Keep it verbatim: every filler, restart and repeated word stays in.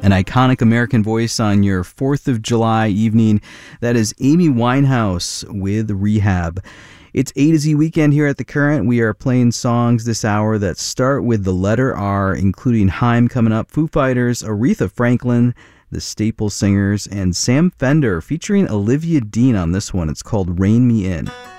An iconic American voice on your fourth of July evening. That is Amy Winehouse with Rehab. It's A to Z weekend here at The Current. We are playing songs this hour that start with the letter R, including Haim coming up, Foo Fighters, Aretha Franklin, the Staple Singers, and Sam Fender, featuring Olivia Dean on this one. It's called Rain Me In.